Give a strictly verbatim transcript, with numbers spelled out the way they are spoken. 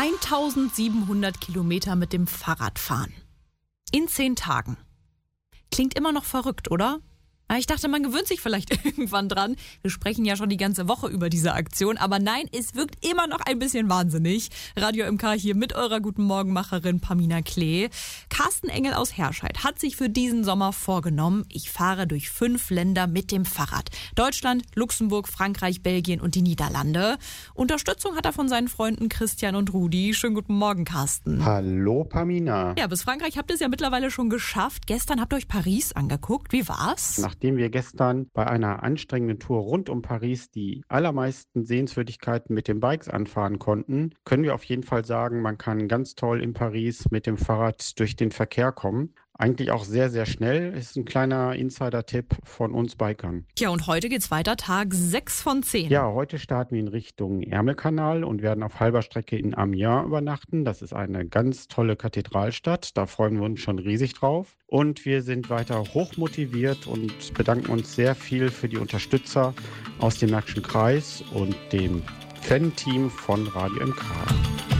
eintausendsiebenhundert Kilometer mit dem Fahrrad fahren. In zehn Tagen. Klingt immer noch verrückt, oder? Ich dachte, man gewöhnt sich vielleicht irgendwann dran. Wir sprechen ja schon die ganze Woche über diese Aktion. Aber nein, es wirkt immer noch ein bisschen wahnsinnig. Radio M K hier mit eurer Guten Morgenmacherin Pamina Klee. Carsten Engel aus Herscheid hat sich für diesen Sommer vorgenommen, ich fahre durch fünf Länder mit dem Fahrrad. Deutschland, Luxemburg, Frankreich, Belgien und die Niederlande. Unterstützung hat er von seinen Freunden Christian und Rudi. Schönen guten Morgen, Carsten. Hallo, Pamina. Ja, bis Frankreich habt ihr es ja mittlerweile schon geschafft. Gestern habt ihr euch Paris angeguckt. Wie war's? Nachdem wir gestern bei einer anstrengenden Tour rund um Paris die allermeisten Sehenswürdigkeiten mit den Bikes anfahren konnten, können wir auf jeden Fall sagen, man kann ganz toll in Paris mit dem Fahrrad durch den Verkehr kommen. Eigentlich auch sehr, sehr schnell. Ist ein kleiner Insider-Tipp von uns Bikern. Tja, und heute geht's weiter, Tag sechs von zehn. Ja, heute starten wir in Richtung Ärmelkanal und werden auf halber Strecke in Amiens übernachten. Das ist eine ganz tolle Kathedralstadt. Da freuen wir uns schon riesig drauf. Und wir sind weiter hochmotiviert und bedanken uns sehr viel für die Unterstützer aus dem Märkischen Kreis und dem Fan-Team von Radio M K.